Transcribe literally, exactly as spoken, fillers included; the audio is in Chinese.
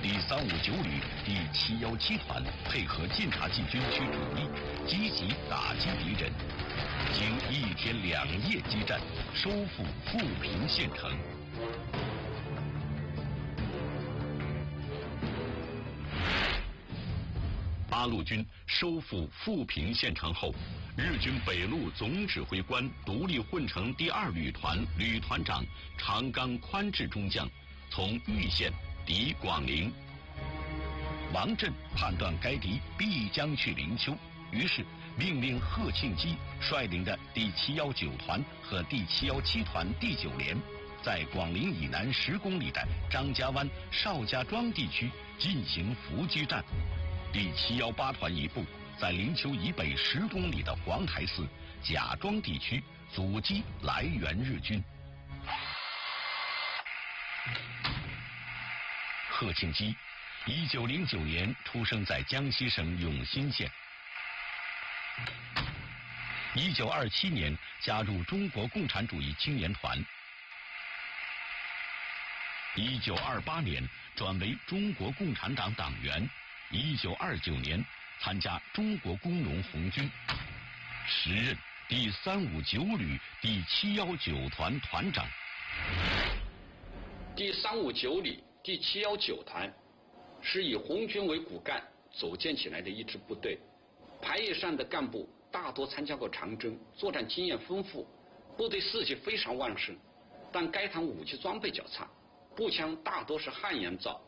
第三五九旅第七幺七团配合晋察冀军区主力，积极打击敌人。经一天两夜激战，收复富平县城。八路军收复富平县城后，日军北路总指挥官独立混成第二旅团旅团长长冈宽治中将从玉县抵广陵。王震判断该敌必将去灵丘，于是命令贺庆基率领的第七幺九团和第七幺七团第九连，在广陵以南十公里的张家湾、邵家庄地区进行伏击战。第七幺八团一部在灵丘以北十公里的黄台寺、贾庄地区阻击来援日军。贺庆基，一九零九年出生在江西省永新县。一九二七年加入中国共产主义青年团。一九二八年转为中国共产党党员。一九二九年参加中国工农红军，时任第三五九旅第七幺九团团长。 第三五九旅第七幺九团是以红军为骨干组建起来的一支部队，排役上的干部大多参加过长征，作战经验丰富，部队士气非常旺盛。但该团武器装备较差，步枪大多是汉阳造，